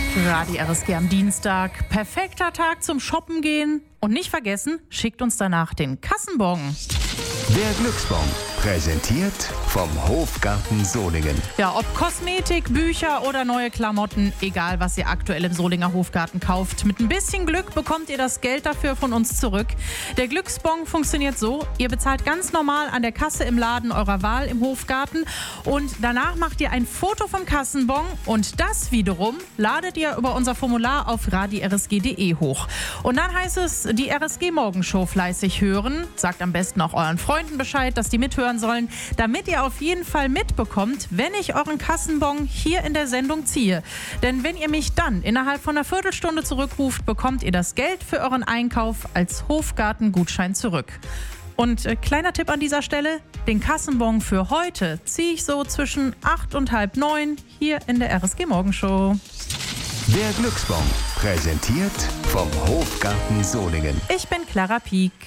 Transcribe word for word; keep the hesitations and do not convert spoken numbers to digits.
Radio R S G am Dienstag. Perfekter Tag zum Shoppen gehen. Und nicht vergessen, schickt uns danach den Kassenbon. Der Glücksbon, präsentiert vom Hofgarten Solingen. Ja, ob Kosmetik, Bücher oder neue Klamotten, egal was ihr aktuell im Solinger Hofgarten kauft. Mit ein bisschen Glück bekommt ihr das Geld dafür von uns zurück. Der Glücksbon funktioniert so, ihr bezahlt ganz normal an der Kasse im Laden eurer Wahl im Hofgarten und danach macht ihr ein Foto vom Kassenbon und das wiederum ladet ihr über unser Formular auf radio r s g punkt d e hoch. Und dann heißt es, die R S G Morgenshow fleißig hören. Sagt am besten auch euren Freunden Bescheid, dass die mithören sollen, damit ihr auf jeden Fall mitbekommt, wenn ich euren Kassenbon hier in der Sendung ziehe. Denn wenn ihr mich dann innerhalb von einer Viertelstunde zurückruft, bekommt ihr das Geld für euren Einkauf als Hofgarten-Gutschein zurück. Und äh, kleiner Tipp an dieser Stelle, den Kassenbon für heute ziehe ich so zwischen acht und halb neun hier in der R S G Morgenshow. Der Glücksbon, präsentiert vom Hofgarten Solingen. Ich bin Clara Pieck.